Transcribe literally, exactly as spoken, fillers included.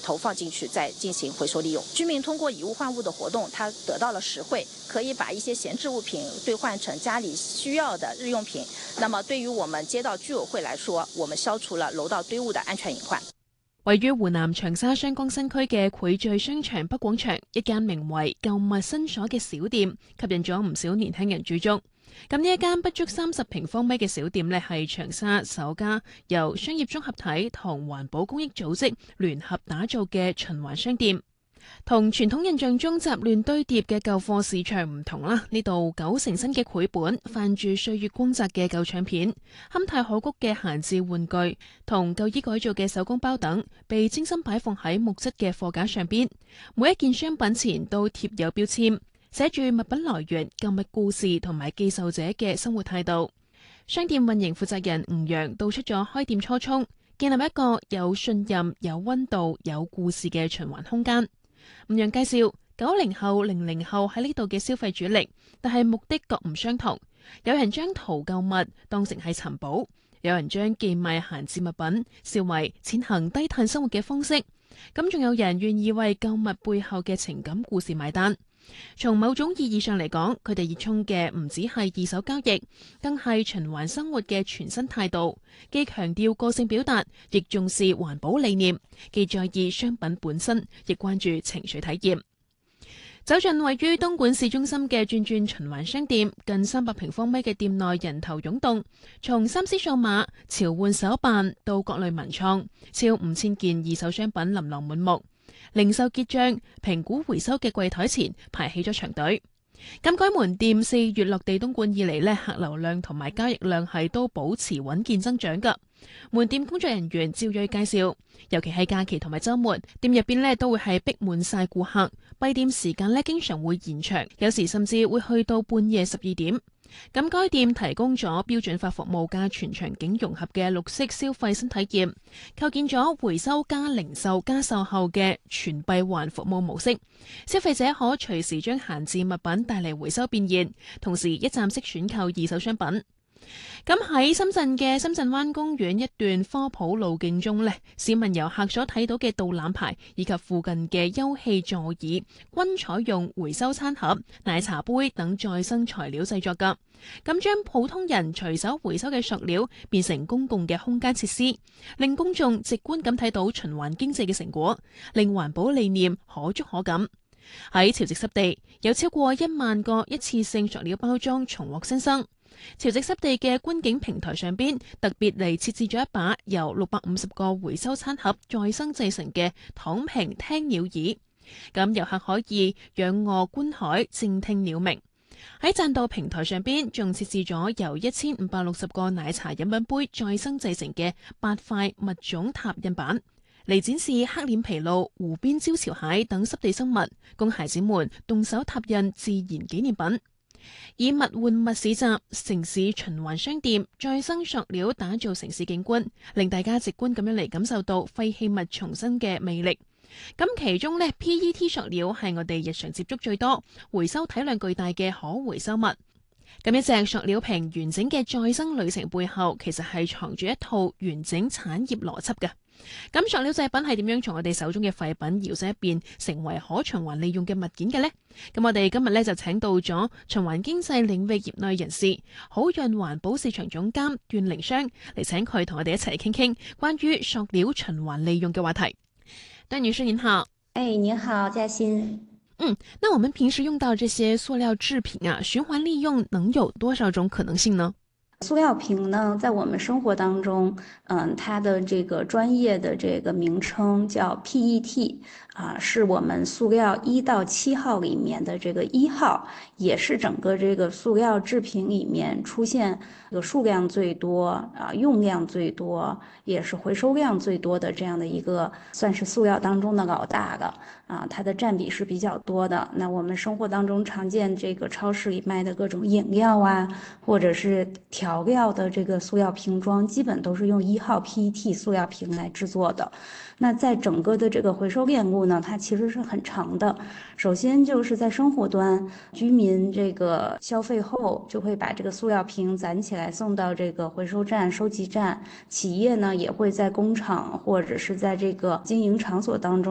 投放进去再进行回收利用。居民通过以物换物的活动，他得到了实惠，可以把一些闲置物品兑换成家里需要的日用品。那麼對於我們街道居委會來說，我們消除了樓道堆物的安全隱患。 位於湖南長沙雙江新區嘅匯聚商場北廣場，一間名為購物新所嘅小店，吸引咗唔少年輕人駐足。咁呢一間不足三十平方米嘅小店呢，係長沙首家由商業綜合體同環保公益組織聯合打造嘅循環商店。同傳統印象中雜亂堆疊嘅舊貨市場唔同啦，呢度九成新嘅繪本，泛住歲月光澤嘅舊唱片，堪太可谷嘅閒置玩具同舊衣改造嘅手工包等，被精心擺放喺木質嘅貨架上邊。每一件商品前都貼有標籤，寫住物品來源、購物故事同埋寄售者嘅生活態度。商店運營負責人吳陽道出咗開店初衷，建立一個有信任、有溫度、有故事嘅循環空間。吳陽介紹，九零後、零零後喺呢度嘅消費主力，但係目的各唔相同。有人將淘購物當成係尋寶，有人將寄賣閒置物品視為踐行低碳生活嘅方式，咁仲有人願意為購物背後嘅情感故事買單。從某種意義上嚟講，佢哋熱衷嘅唔只係二手交易，更係循環生活嘅全新態度，既強調個性表達，亦重視環保理念，既在意商品本身，亦關注情緒體驗。走進位於東莞市中心嘅轉轉循環商店，近三百平方米嘅店內人頭湧動，從三 C 數碼、潮換手辦到各類文創，超五千件二手商品琳琅滿目。零售結賬、評估回收嘅櫃台前排起咗長隊。咁該門店四月落地東莞以嚟呢，客流量同埋交易量係都保持穩健增長㗎。門店工作人員趙瑞介紹，尤其係假期同埋週末，店入邊呢都會係逼滿晒顧客，閉店時間呢經常會延長，有時甚至會去到半夜十二點。咁該店提供咗標準化服務加全場景融合嘅綠色消費新體驗，構建咗回收加零售加售後嘅全閉環服務模式。消費者可隨時將閒置物品帶嚟回收變現，同時一站式選購二手商品。咁喺深圳嘅深圳灣公園一段科普路徑中呢，市民遊客所睇到嘅導覽牌以及附近嘅休憩座椅，均採用回收餐盒、奶茶杯等再生材料製作㗎。咁將普通人隨手回收嘅塑料變成公共嘅空間設施，令公眾直觀咁睇到循環經濟嘅成果，令環保理念可觸可感。喺潮汐濕地，有超過一萬個一次性塑料包裝重獲新生。潮汐濕地嘅觀景平台上邊，特別嚟設置咗一把由六百五十個回收餐盒再生製成嘅躺平聽鳥椅，咁遊客可以仰臥觀海，靜聽鳥鳴。喺棧道平台上邊，仲設置咗由一千五百六十個奶茶飲品杯再生製成嘅八塊物種拓印板，嚟展示黑臉琵鷺、湖邊招潮蟹等濕地生物，供孩子們動手拓印自然紀念品。以物換物市集、城市循環商店、再生塑料打造城市景觀，令大家直觀咁樣嚟感受到廢棄物重生嘅魅力。咁其中呢 P E T 塑料係我哋日常接觸最多、回收體量巨大嘅可回收物。咁一隻塑料瓶完整嘅再生旅程背後，其實係藏住一套完整產業邏輯嘅。咁塑料製品係點樣從我哋手中嘅廢品搖身一變成為可循環利用嘅物件嘅呢？咁我哋今日咧就請到咗循環經濟領域業內人士，好潤環保市場總監段凌霜嚟，請佢同我哋一齊傾傾關於塑料循環利用嘅話題。段女士您好。 哎，您好，嘉欣。 嗯，那我們平時用到這些塑料製品啊，循環利用能有多少種可能性呢？ 塑料瓶呢，在我們生活當中，嗯，它的這個專業的這個名稱叫 P E T， 啊，是我們塑料一到七號裡面的這個一號，也是整個這個塑料製品裡面出現個數量最多啊，用量最多，也是回收量最多的這樣的一個，算是塑料當中的老大了啊，它的佔比是比較多的。那我們生活當中常見這個超市裡賣的各種飲料啊，或者是調調料的這個塑料瓶裝基本都是用一號 P E T 塑料瓶來製作的。那在整個的這個回收鏈路呢，它其實是很長的。首先就是在生活端，居民這個消費後就會把這個塑料瓶攢起來送到這個回收站、收集站。企業呢也會在工廠或者是在這個經營場所當中